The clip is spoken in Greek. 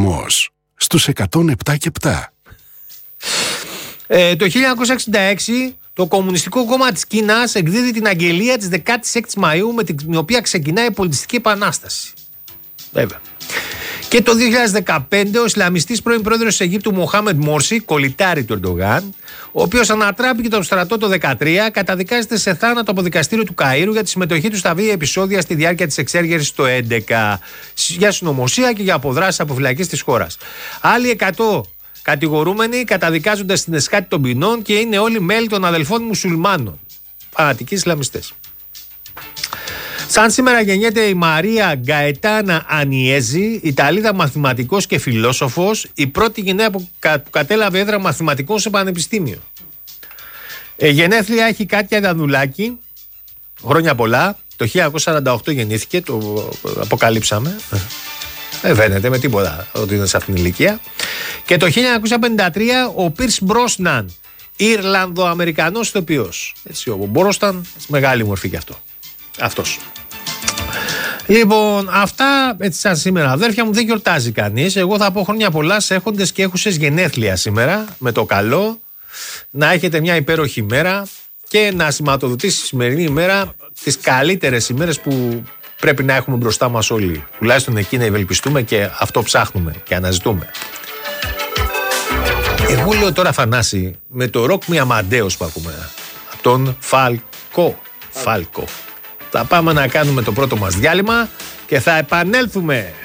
ρυθμός στους 107 και 7. Το 1966 το Κομμουνιστικό Κόμμα της Κίνας εκδίδει την αγγελία της 16ης Μαΐου με την οποία ξεκινάει η πολιτιστική επανάσταση. Βέβαια. Και το 2015 ο Ισλαμιστής πρώην πρόεδρος της Αιγύπτου Μοχάμεντ Μόρσι, κολλητάρι του Ερντογάν, ο οποίος ανατράπηκε τον στρατό το 2013, καταδικάζεται σε θάνατο από δικαστήριο του Καΐρου για τη συμμετοχή του στα βία επεισόδια στη διάρκεια της εξέργερσης το 2011 για συνωμοσία και για αποδράσεις αποφυλακής της χώρας. Άλλοι 100 κατηγορούμενοι καταδικάζονται στην εσκάτη των ποινών και είναι όλοι μέλη των αδελφών μουσουλμάνων. Φανατικοί Ισλαμιστές. Σαν σήμερα γεννιέται η Μαρία Γκαετάνα Ανιέζη, Ιταλίδα μαθηματικός και φιλόσοφος, η πρώτη γυναίκα που κατέλαβε έδρα μαθηματικών σε πανεπιστήμιο. Γενέθλια έχει η Κάτια Δανδουλάκη, χρόνια πολλά, το 1948 γεννήθηκε, το αποκαλύψαμε. Δεν φαίνεται με τίποτα ότι είναι σε αυτήν την ηλικία. Και το 1953 ο Πίρς Μπρόσναν, Ιρλανδοαμερικανός ηθοποιός. Έτσι, ο Μπρόσναν, μεγάλη μορφή και αυτό. Αυτός. Λοιπόν, αυτά έτσι σαν σήμερα. Αδέρφια μου, δεν γιορτάζει κανείς. Εγώ θα πω χρόνια πολλά σε έχοντες και έχουσες γενέθλια σήμερα. Με το καλό να έχετε μια υπέροχη ημέρα και να σηματοδοτήσει η σημερινή ημέρα τις καλύτερες ημέρες που πρέπει να έχουμε μπροστά μας όλοι. Τουλάχιστον εκεί να ευελπιστούμε και αυτό ψάχνουμε και αναζητούμε. Εγώ λέω τώρα, Θανάση, με το Rock Me Amadeus που ακούμε από τον Φάλκο. Θα πάμε να κάνουμε το πρώτο μας διάλειμμα και θα επανέλθουμε.